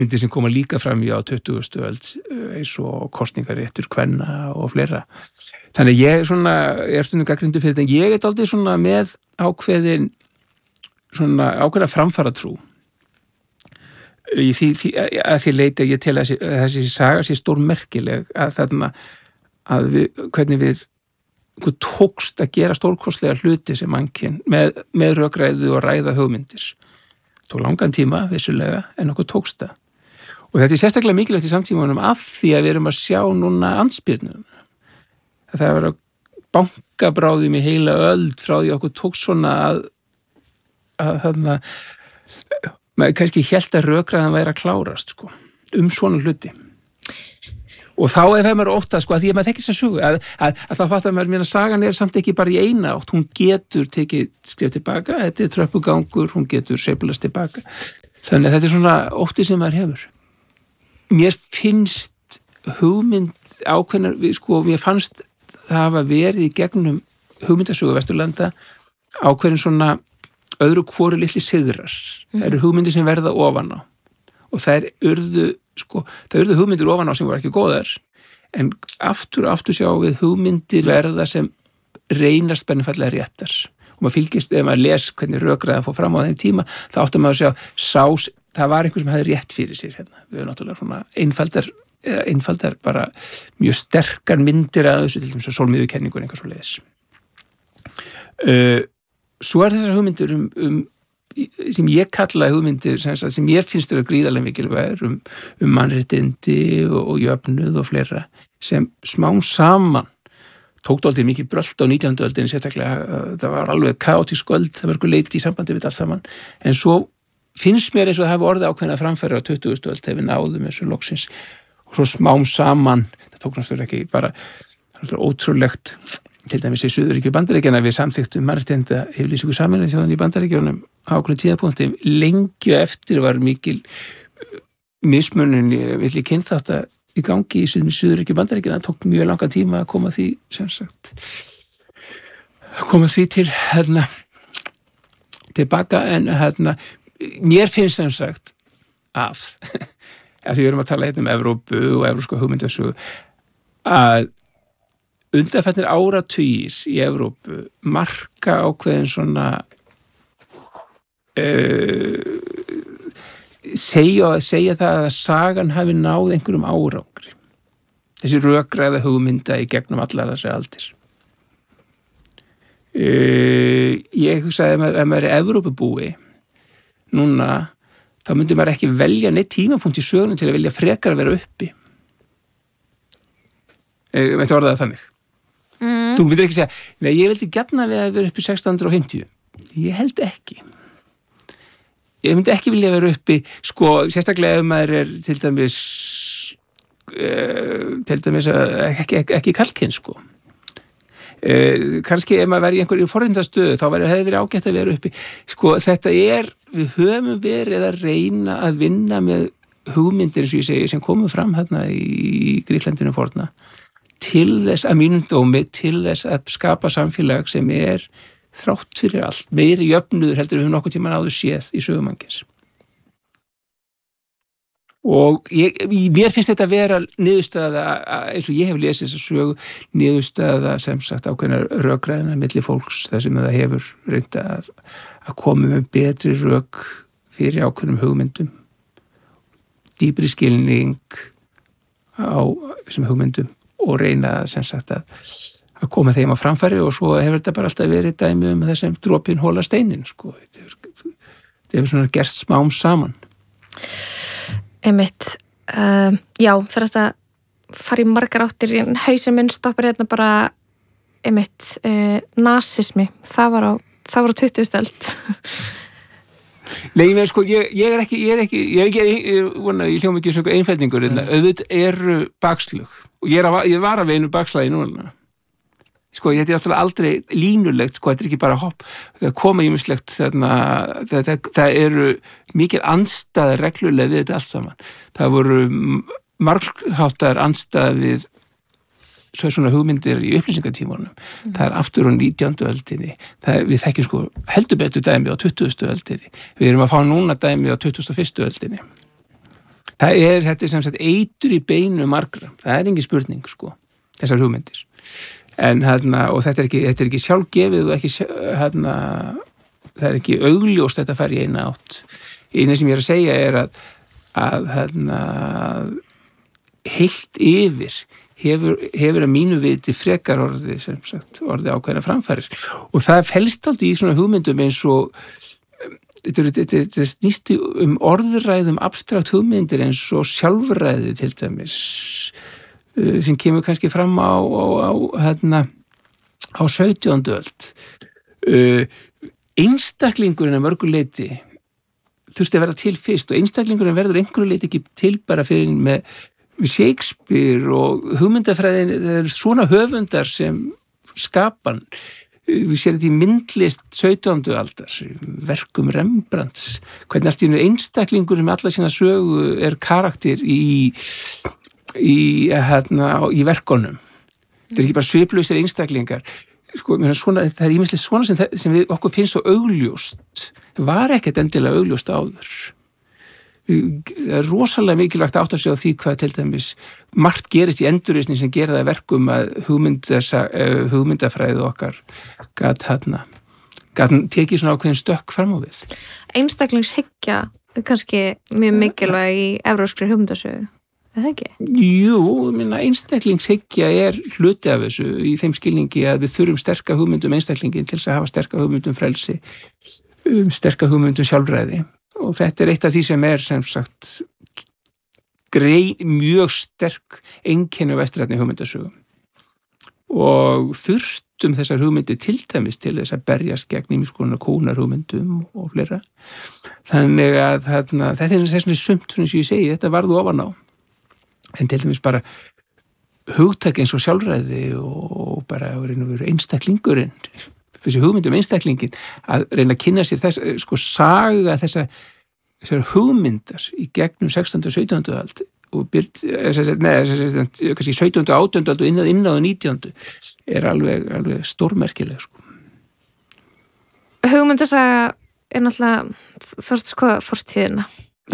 myndir sem koma líka fram í á 20. öld eins og kosningaréttur kvenna og fleira. Þannig ég er stundum gagnrýndur fyrir þetta, en ég aldrei svona með ákveðna framfaratrú í því leiti að ég tel að þessi saga sé stórmerkileg hvernig við tókst að gera stórkostlega hluti sem mannkyn með rökræðu og ræða hugmyndir. Tók langan tíma, vissulega, en okkur tókst það. Og þetta er sérstaklega mikilvægt í samtímanum af því að við erum að sjá núna andspyrnum. Það er að bankabráðum í heila öld frá því okkur tók svona að maður kannski hélt að rökræðan væri að klárast, svona hluti. Og þá ef maður óttast, að því að maður þekkir þess að sögu, að þá fattar maður, sagan er samt ekki bara í eina átt, hún getur tekið skrif tilbaka, þetta er tröppugangur, hún getur sveiflast tilbaka. Þannig að þetta er svona ótti sem maður hefur. Mér finnst hugmynd ákveðnar, mér fannst það hafa verið í gegnum hugmyndasögu Vesturlanda ákveðin svona öðru hvoru litli sigrar. Það eru hugmyndir sem verða ofan á og það urðu hugmyndir ofan á sem voru ekki góðar, en aftur sjáum við hugmyndir verða sem reynast bennifallega réttar. Og maður fylgist, ef maður les hvernig rökræðan fór fram á þeim tíma, þá áttum maður að sjá, það var einhver sem hafði rétt fyrir sér hérna. Við erum náttúrulega svona einfaldar bara mjög sterkar myndir að þessu, til dæmis að sólmiðjukenningun eitthvað svo leiðis. Svo þessar hugmyndir sem ég kalla hugmyndir sem ég finnst eru gríðarlega mikilvægur mannréttindi og jöfnuð og fleira, sem smám saman tók dálítið mikið brölt á 19. öldinni sérstaklega. Það var alveg kaotísk öld, það var eitthvað leyti í sambandi við allt saman, en svo finnst mér eins og það hafi orðið ákveðna framfæri á 20. öld þegar við náðum þessu loksins, og svo smám saman, það tók náttúrulega ekki bara ótrúlegt, til dæmis í Suðurríkjum Bandaríkjanna við samþykktum mannréttinda yfirlýsingu Sameinuðu þjóðanna í Bandaríkjunum á ákveðnum tímapunkti. Lengi eftir var mikil mismunun milli kynþátta í gangi í Suðurríkjum Bandaríkjanna. Það tók mjög langan tíma að koma því til tilbaka, en mér finnst sem sagt að því við erum að tala um Evrópu og evrópska hugmyndasögu, að undanfarnir áratugir í Evrópu marka ákveðin svona segja það að sagan hafi náð einhverjum árangri. Þessi rökræða hugmynda í gegnum allar þessar aldir. Ég hugsaði að maður er Evrópubúi núna, þá myndi maður ekki velja neitt tímapunkt í sögunum til að velja frekar að vera uppi. Þetta var það þannig. Þú myndir ekki segja, nei, ég vildi gjarna við að vera uppi 1650. Ég held ekki. Ég myndi ekki vilja vera uppi, sérstaklega ef maður er til dæmis ekki kallkyn, kannski ef maður verið í einhverju forrindastöðu, þá hefði verið ágætt að vera uppi. Við höfum verið að reyna að vinna með hugmyndir, eins og ég segi, sem komu fram hérna í Gríklandinu forna, til þess að mínum dómi, til þess að skapa samfélag sem er þrátt fyrir allt, meiri jöfnuður heldur við nokkuð tímann áður séð í sögu mannkins. Og mér finnst þetta að vera niðurstaða, eins og ég hef lesið þessa sögu, niðurstaða sem sagt ákveðna rökræðina milli fólks, þar sem það hefur reynda að koma með betri rök fyrir ákveðnum hugmyndum, dýpri skilning á þessum hugmyndum, og reyna sem sagt að koma þeim á framfæri, og svo hefur þetta bara alltaf verið dæmi þessum dropinn hóla steinin, Þetta hefur svona gerst smám saman. Einmitt. Já, það er að fara í margar áttir, hausinn minn stoppar hérna bara einmitt nasismi. Það var á 20. öld. Nei, ég hljóma ekki svona einfeldningur, auðvitað eru bakslög, og ég var að veinu bakslagi núna. Þetta er náttúrulega aldrei línulegt, þetta er ekki bara hopp, það koma ýmislegt, það eru mikil andstæðar reglulega við þetta allt saman. Það voru margháttar andstæðar við svona hugmyndir í upplýsingatímanum. Það er aftur á 19. öldinni. Við þekkjum heldur betur dæmi á 20. öldinni. Við erum að fá núna dæmi á 21. öldinni. Þetta sem sagt eitur í beinu margra, það engin spurning sko, þessar hugmyndir. En og þetta er ekki sjálfgefið og ekki það er ekki augljóst þetta fari í eina átt. Eina sem ég að segja er að heilt yfir hefur að mínu viti frekar orðið ákveðna framfærir. Og það felst aldrei í svona hugmyndum eins og þetta snýst orðræðum abstrakt hugmyndir eins og sjálfræði til dæmis sem kemur kannski fram á 17. öld. Einstaklingurinn að mörgu leyti þurfti að vera til fyrst og einstaklingurinn verður einhverju leyti ekki til bara fyrir með Shakespeare og hugmyndafræðin, það eru svona höfundar sem skapan. Við séum þetta í myndlist 17. aldar, verkum Rembrandts, hvernig allt í einu einstaklingur með alla sína sögu er karakter í verkunum. Þetta er ekki bara sviplausir einstaklingar. Sko, svona, það er ýmislegt svona sem við okkur finnst svo augljóst, var ekkert endilega augljóst áður. Það er rosalega mikilvægt að átta sig á því hvað til dæmis margt gerist í endurreisni sem gera það verkum að hugmyndafræði okkar gat tekið svona ákveðin stökk fram á við. Einstaklingshyggja er kannski mjög mikilvæg í evrópskri hugmyndasögu, er það ekki? Jú, einstaklingshyggja er hluti af þessu í þeim skilningi að við þurfum sterka hugmyndum einstaklingin til þess að hafa sterka hugmyndum frelsi, sterka hugmyndum sjálfræði. Og þetta er eitt af því sem er sem sagt mjög sterk einkenni á vestrænni hugmyndasögum. Og þurftum þessar hugmyndir til dæmis til þess að berjast gegn ýmiss konar kúnarhugmyndum og fleira. Þannig að þetta er þess vegna sumt sem ég segi, þetta varðu ofan á. En til dæmis bara hugtak eins og sjálfræði og bara einstaklingurinn, þessi hugmyndum einstaklingin, að reyna að kynna sér þess, saga þessar hugmyndar í gegnum 16. og 17. öld og kannski 17. og 18. öld og inn á 19. er alveg stórmerkileg. Hugmyndasaga er náttúrulega þorst fortíðina.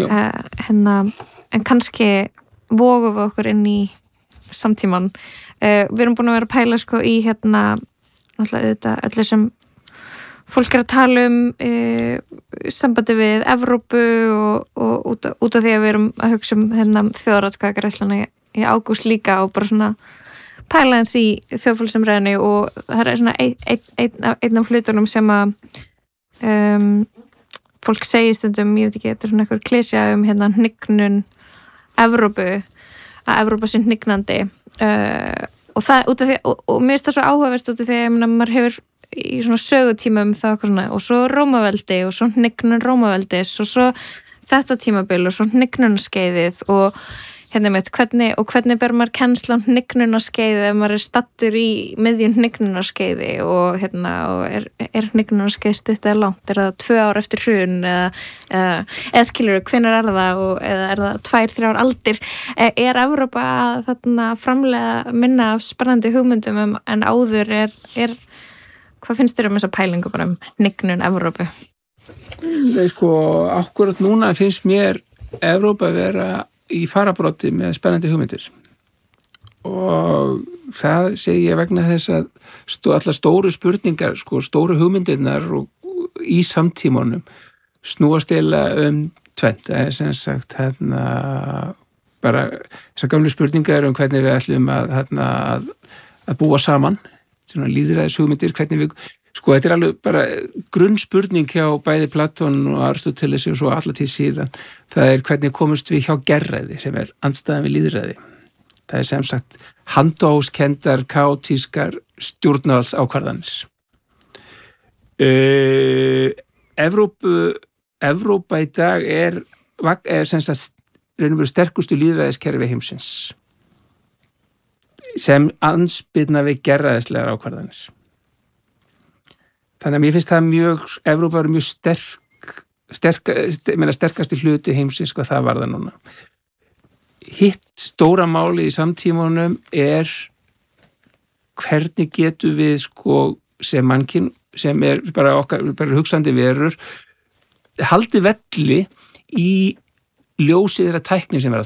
En kannski vogum við okkur inn í samtíman. Við erum búin að vera að pæla í náttúrulega öllu sem fólk er að tala sambandi við Evrópu og út af því að við erum að hugsa þjóðaratkvæðagreiðsluna í ágúst líka og bara svona pæla eins í þjóðfélagsumræðunni og það er svona einn af hlutunum sem að fólk segir stundum, ég veit ekki, þetta er svona eitthvað klysja hnignun Evrópu, að Evrópa sé hnignandi og það út af því, og mér finnst það svo áhugavert út af því að maður hefur í svona sögutímum það eitthvað svona, og svo Rómaveldi og svo hnignun Rómaveldis og svo þetta tímabil og svo hnignunarskeiðið og hvernig ber maður kennsla á hnignunarskeiði ef maður er stattur í miðjum hnignunarskeiði og er hnignunarskeiði stutt eða langt, er það 2 ár eftir hrun eða skilur hvenær er það eða er það 2-3 ár aldir, er Evrópa að framleiða minna af spennandi hugmyndum en áður er hvað finnst þér þessa pælingu bara hnignun Evrópu? Akkurat núna finnst mér Evrópa vera í farabrotti með spennandi hugmyndir og það segi ég vegna þess að allar stóru spurningar, stóru hugmyndirnar og í samtímanum snúast eiginlega tvennt, það er sem sagt bara þessar gamlu spurningar hvernig við ætlum að búa saman, svona lýðræðis hugmyndir, hvernig við þetta er alveg bara grunnspurning hjá bæði Platón og Aristoteles og svo alla tíð síðan. Það er hvernig komumst við hjá gerræði sem er andstæðan við lýðræði. Það er sem sagt handahófskendar, kaotískar stjórnvaldsákvarðanir. Evrópa í dag er sem sagt raun og veru sterkustu lýðræðiskerfi heimsins sem andspyrna við gerræðislegar ákvarðanir. Þannig að mér finnst það Evrópa er mjög sterkasti hluti heimsins hvað það varða núna. Hitt stóra máli í samtímanum er hvernig getum við sem mannkyn, sem er bara hugsandi verur, haldið velli í ljósið þeirra tækni sem er að